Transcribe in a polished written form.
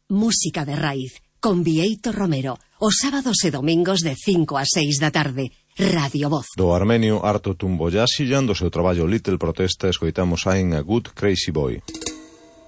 Música de raíz, con Bieito Romero, os sábados e domingos de 5 a 6 da tarde. Radio Voz. Do armenio Arto Tumboyashiyan, do seu traballo Little Protesta, escoitamos a Good Crazy Boy.